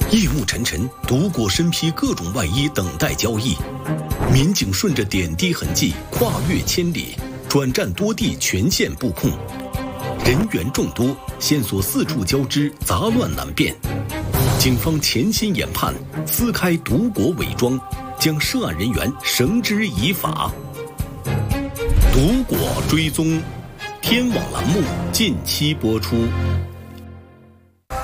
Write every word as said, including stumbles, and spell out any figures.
夜幕沉沉，毒果身披各种外衣，等待交易。民警顺着点滴痕迹，跨越千里，转战多地，全线布控。人员众多，线索四处交织，杂乱难辨。警方潜心研判，撕开毒果伪装，将涉案人员绳之以法。毒果追踪，天网栏目近期播出。